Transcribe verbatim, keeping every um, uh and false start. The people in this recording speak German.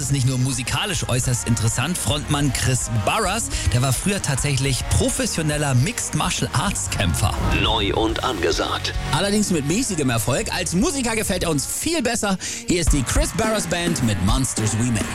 ist nicht nur musikalisch äußerst interessant. Frontmann Chris Barras, der war früher tatsächlich professioneller Mixed Martial Arts Kämpfer. Neu und angesagt. Allerdings mit mäßigem Erfolg. Als Musiker gefällt er uns viel besser. Hier ist die Chris Barras Band mit Monsters We Made.